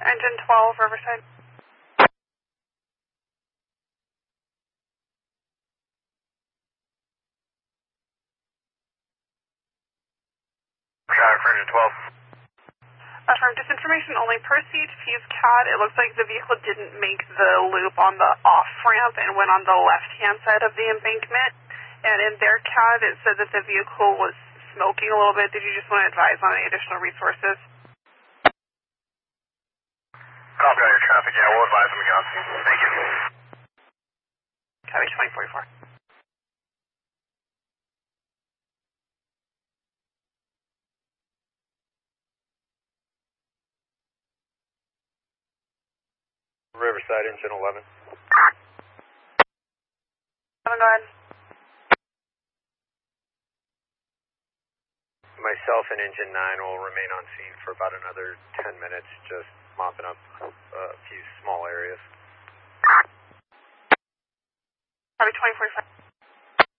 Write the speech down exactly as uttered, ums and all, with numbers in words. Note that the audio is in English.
Engine twelve, Riverside. Traffic for engine twelve. Affirm, disinformation only. Per C H P's C A D, it looks like the vehicle didn't make the loop on the off-ramp and went on the left-hand side of the embankment. And in their C A D, it said that the vehicle was smoking a little bit. Did you just want to advise on any additional resources? Copy on your traffic. Yeah, we'll advise them again. Thank you. Copy twenty forty-four. Riverside, engine eleven. Go ahead. Myself and engine nine will remain on scene for about another ten minutes, just mopping up a few small areas. Copy twenty forty-five.